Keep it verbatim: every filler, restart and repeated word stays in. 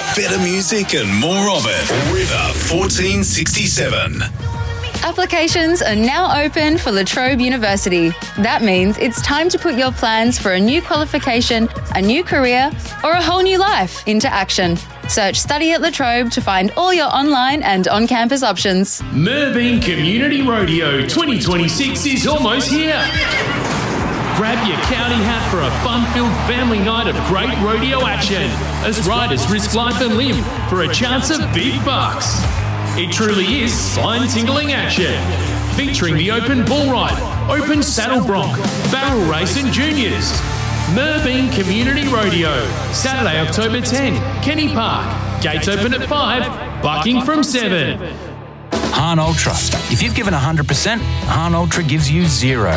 Better music and more of it. River fourteen sixty-seven. Applications are now open for La Trobe University. That means it's time to put your plans for a new qualification, a new career, or a whole new life into action. Search Study at La Trobe to find all your online and on-campus options. Mooraboon Community Rodeo twenty twenty-six is almost here. Grab your county hat for a fun-filled family night of great rodeo action as riders risk life and limb for a chance of big bucks. It truly is spine-tingling action, featuring the open bull ride, open saddle bronc, barrel race and juniors. Mooraboon Community Rodeo, Saturday, October tenth, Kenny Park. Gates open at five, bucking from seven. Hahn Ultra. If you've given one hundred percent, Hahn Ultra gives you zero.